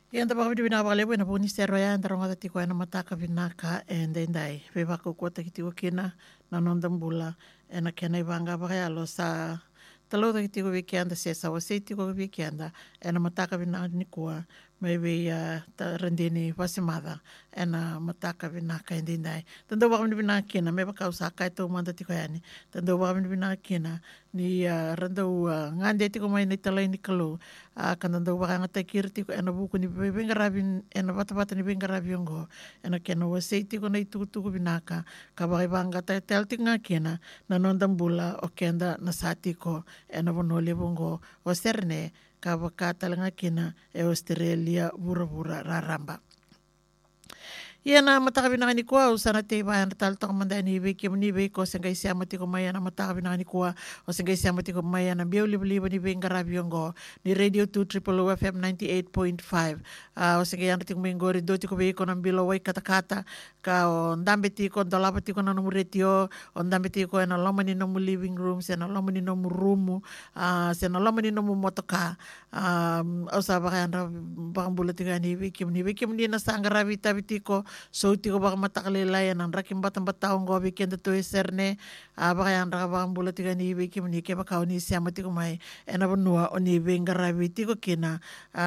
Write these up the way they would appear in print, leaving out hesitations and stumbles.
Yan tapa kami bina bakale buena puni stero ya ndaro ngata tiko ena mataka vinaka endai ve bako kota kitiko kina na nonda mbula ena kena ibanga bakaya lo sa talo da kitiko weekend se sa wase tiko weekend ena mataka vinaka nikua maybe ya ta rendini wasimada ena mataka vinaka endai tando bakam vinaka kina me baka usaka ito manda tiko yani tando bakam vinaka kina ni rando ngande tiko mai ni talai ni kalu kanando baka ngata kirti ko ena buku ni benga rabin ena bata ni benga rabiongo ena kena waseiti ko na itu binaka ka baka banga ta telti nga kena na nondam bula o kenda na sati ko ena bonole bongo waserne ka baka talanga kena e Australia bura raramba. Ia na matakabina ni kua usana te ba na tal tok manda ni be ke ni be ko sengai sia mati ko maya na matakabina ni kua o sengai sia mati ko maya na biu libli ni be ngarabiongo ni radio 2 triple FM 98.5 o sengai ana tik mengori do tiko be ko na bilo wai kata ka o ndambe tiko ndalapa tiko na no retio o ndambe tiko na loma ni no living room se na loma ni no room se na loma ni no motoka o sa ba kana ba mbula tika ni be ke ni na sangarabi tabitiko so tiko baka matakalila yan ang rakim batang bataong gobi kenda to iserne baka yan raka baka mbula tika ni ibe kim ni keba kao ni siya matiko may ena banua o ni ibe ngarabi tiko kina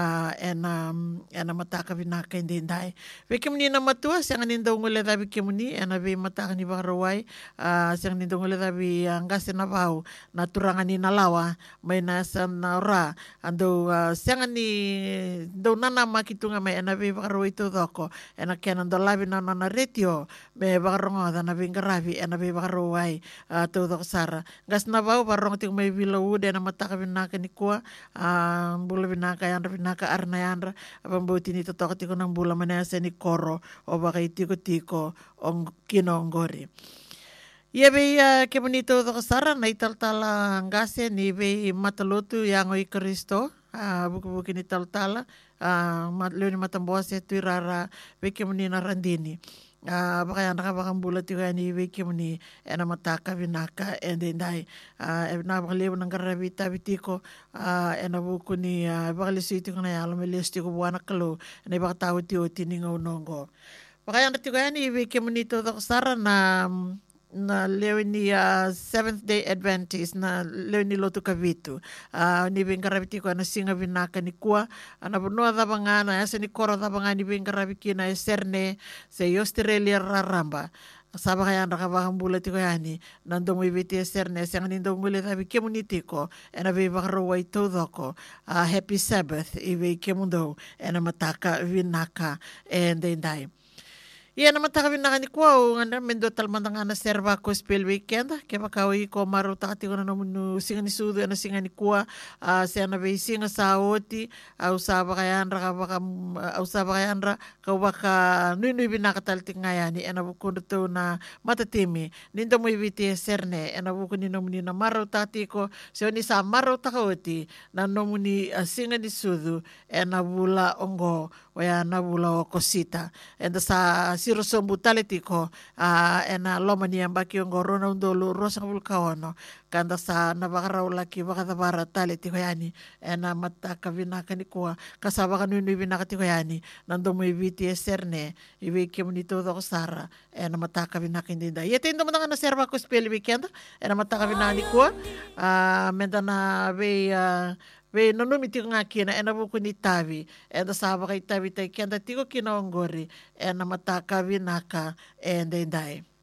ena mataka binaka hindi inday bikim ni na matua siyang nindaw ngule dabi kim ni ena be mataka ni baka rawai siyang nindaw ngule dabi anggasin na bau naturangan ni nalawa may nasa na ora ando siyang ni daw nanama kitunga may ena be baka rawai to doko ena kena labi na retio me bakarongo da na bingarabi ena be bakaruai to do sara gas na bau barong tik me bilo ude na mataka binaka ni kuа bula binaka yandra binaka arna yandra abambuti ni totoko tiko nang bula manasa ni koro o baka tiko ong kinongori. Ia be ke bonito do sara na italtala ngase ni be matalotu yango i Kristo buku-buku ni taltala leoni matambose tu rara beke muni na randini baka yana ka baka mbula tiga ni beke muni ena mataka vinaka endai na baka lewo nang karabi tabitiko ena buku ni baka lisiti ko na yalo me listiko buana kalo ena baka tahu tio tininga unongo baka yana tiga ni beke muni to sara na leo ni Seventh Day Adventist na leo ni lotu kavitu ni bengarabiti ko na singa vinaka ni kua ana bonua da bangana asa ni koro da bangani bengarabiki na eserne se Australia raramba saba kaya ndaka bakambula tiko yani nando mo ibiti eserne se ngani ndo ngule da community ko ena be bakaro wai todoko happy Sabbath ibe kemundo ena mataka vinaka endai. Ia na mataka vinaka ni kuau ngana mendo talmanda ngana serva ko spell weekend ke bakawi ko maru takati ko na munu singa ni sudu na singa ni kua se na be singa sa oti au sa bakayandra ka baka au sa bakayandra ka baka nui vinaka taltinga yani ena bukundu to na matatimi nindo mo ibiti serne ena bukundi no muni na maru takati ko se ni sa maru takoti na no muni singa ni sudu ena bula ongo waya na bula kosita enda sa siro sombutale tiko ena lomani ambaki ngorona undolo rosa bulkaono kanda sa na bakarau laki bakadabara tale tiko yani ena mataka vinaka ni kuwa kasaba kanu ni vinaka tiko yani nando mo ibiti eserne ibiki munito do sara ena mataka vinaka indinda yete indo mataka na serva ko spell weekend ena mataka vinaka ni kuwa mendana be no tiko nga kina ena buku ni tavi ena saba kay tavi tay kenda tiko kinaonggori ena mataka vinaka endai.